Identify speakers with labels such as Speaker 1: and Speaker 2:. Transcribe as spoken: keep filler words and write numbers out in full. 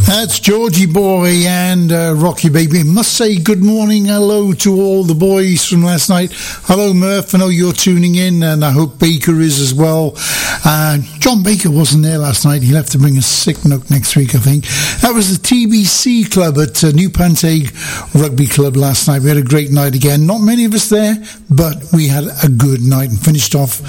Speaker 1: That's Georgie Boy and uh, Rocky Baby. I must say good morning, hello to all the boys from last night. Hello Murph, I know you're tuning in, and I hope Baker is as well. Uh, John Baker wasn't there last night. He'll have to bring a sick note next week, I think. That was the T B C Club at uh, New Panteg Rugby Club last night. We had a great night again. Not many of us there, but we had a good night and finished off